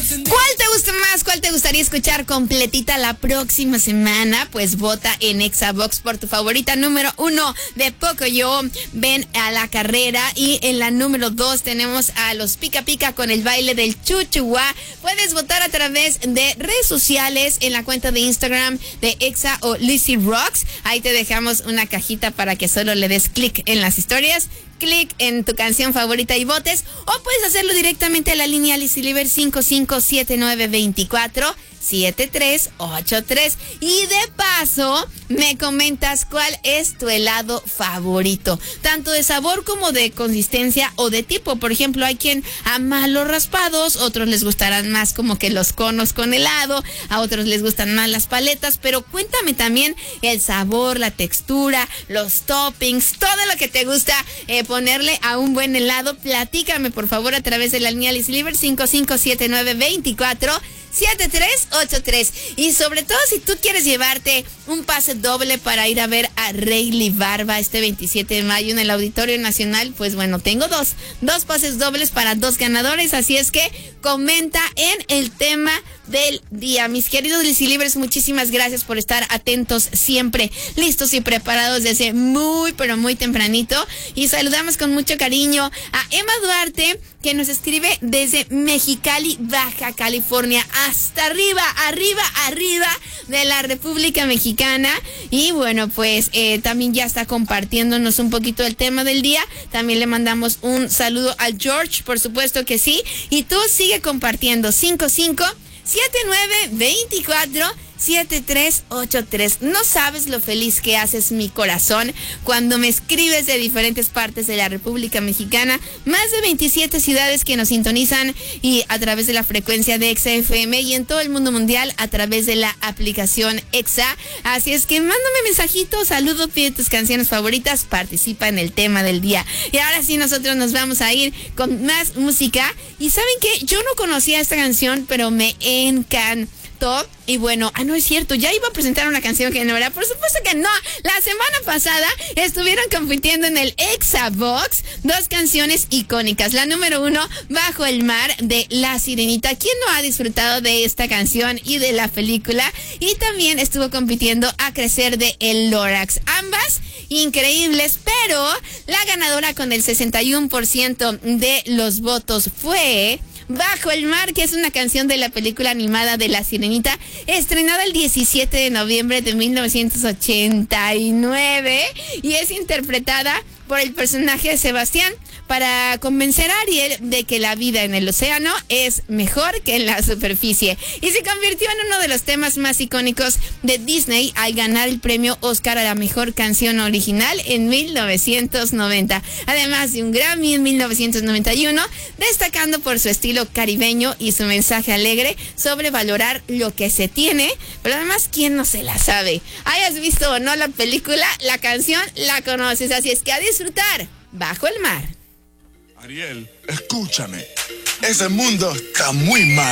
¿Cuál te gusta más? ¿Cuál te gustaría escuchar completita la próxima semana? Pues vota en Exabox por tu favorita. Número 1 de Pocoyo, Ven a la Carrera. Y en la número 2 tenemos a los Pica Pica con el baile del Chuchuá. Puedes votar a través de redes sociales en la cuenta de Instagram de Exa o Lizzy Rocks. Ahí te dejamos una cajita para que solo le des clic en las historias, clic en tu canción favorita y votes, o puedes hacerlo directamente a la línea Lizzy Liver 5579247383. Y de paso me comentas cuál es tu helado favorito, tanto de sabor como de consistencia o de tipo. Por ejemplo, hay quien ama los raspados, otros les gustarán más como que los conos con helado, a otros les gustan más las paletas. Pero cuéntame también el sabor, la textura, los toppings, todo lo que te gusta ponerle a un buen helado. Platícame por favor a través de la línea Lizzy Liver 5579247383. Y sobre todo si tú quieres llevarte un pase doble para ir a ver a Rayleigh Barba este 27 de mayo en el Auditorio Nacional, pues bueno, tengo dos pases dobles para 2 ganadores. Así es que comenta en el tema del día. Mis queridos Lizzy Livers, muchísimas gracias por estar atentos siempre, listos y preparados desde muy, pero muy tempranito. Y saludamos con mucho cariño a Emma Duarte, que nos escribe desde Mexicali, Baja California, hasta arriba de la República Mexicana. Y bueno, pues también ya está compartiéndonos un poquito el tema del día. También le mandamos un saludo a George, por supuesto que sí. Y tú sigue compartiendo 5579247383. No sabes lo feliz que haces mi corazón cuando me escribes de diferentes partes de la República Mexicana. Más de 27 ciudades que nos sintonizan y a través de la frecuencia de Exa FM, y en todo el mundo mundial a través de la aplicación Exa. Así es que mándame mensajito, saludo, pide tus canciones favoritas, participa en el tema del día. Y ahora sí, nosotros nos vamos a ir con más música. Y ¿saben qué? Yo no conocía esta canción, pero me encantó. Y bueno, no es cierto, ya iba a presentar una canción que no era, por supuesto que no. La semana pasada estuvieron compitiendo en el Exabox 2 canciones icónicas. La número 1, Bajo el Mar, de La Sirenita. ¿Quién no ha disfrutado de esta canción y de la película? Y también estuvo compitiendo A Crecer, de El Lorax. Ambas increíbles, pero la ganadora con el 61% de los votos fue Bajo el Mar, que es una canción de la película animada de La Sirenita, estrenada el 17 de noviembre de 1989, y es interpretada por el personaje de Sebastián para convencer a Ariel de que la vida en el océano es mejor que en la superficie. Y se convirtió en uno de los temas más icónicos de Disney al ganar el premio Oscar a la mejor canción original en 1990. Además de un Grammy en 1991, destacando por su estilo caribeño y su mensaje alegre sobre valorar lo que se tiene. Pero además, ¿quién no se la sabe? Hayas visto o no la película, la canción la conoces. Así es que a disfrutar Bajo el Mar. Ariel, escúchame. Ese mundo está muy mal.